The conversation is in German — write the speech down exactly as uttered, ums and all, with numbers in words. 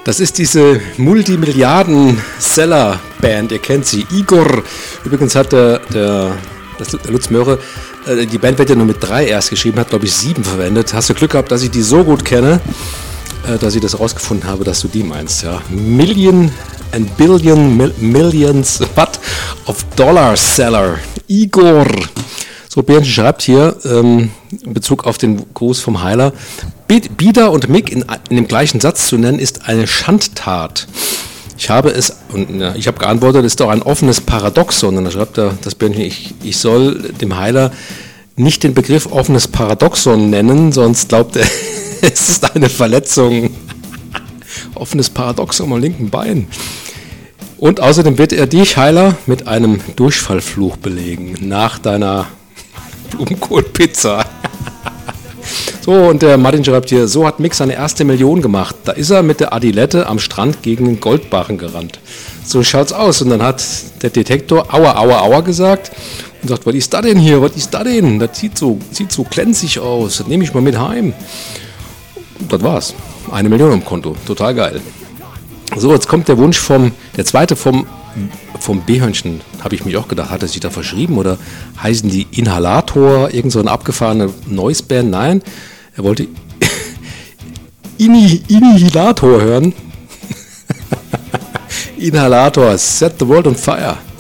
Das ist diese Multimilliarden-Seller-Band, ihr kennt sie, Igor. Übrigens hat der, der, der Lutz Möhre, äh, die Band wird ja nur mit drei erst geschrieben, hat glaube ich sieben verwendet. Hast du Glück gehabt, dass ich die so gut kenne, äh, dass ich das rausgefunden habe, dass du die meinst, ja. Million and Billion, mil, Millions, what? Of Dollar Seller, Igor. So, Bärchen schreibt hier, ähm, in Bezug auf den Gruß vom Heiler, Bieder und Mick in, in dem gleichen Satz zu nennen, ist eine Schandtat. Ich habe es, und ja, ich habe geantwortet, es ist doch ein offenes Paradoxon. Und dann schreibt er, das Bärchen, ich, ich soll dem Heiler nicht den Begriff offenes Paradoxon nennen, sonst glaubt er, es ist eine Verletzung. Offenes Paradoxon am linken Bein. Und außerdem wird er dich, Heiler, mit einem Durchfallfluch belegen, nach deiner Blumenkohlpizza. So, und der Martin schreibt hier, so hat Mick seine erste Million gemacht. Da ist er mit der Adilette am Strand gegen den Goldbarren gerannt. So schaut's aus. Und dann hat der Detektor Aua, Aua, Aua gesagt und sagt, was ist da denn hier? Was ist da denn? Das sieht so, sieht so glänzig aus. Das nehme ich mal mit heim. Und das war's. Eine Million am Konto. Total geil. So, jetzt kommt der Wunsch vom, der zweite vom, vom B-Hörnchen, habe ich mich auch gedacht, hat er sich da verschrieben oder heißen die Inhalator, irgend so eine abgefahrene Noise-Band? Nein, er wollte Inhalator hören. Inhalator, set the world on fire.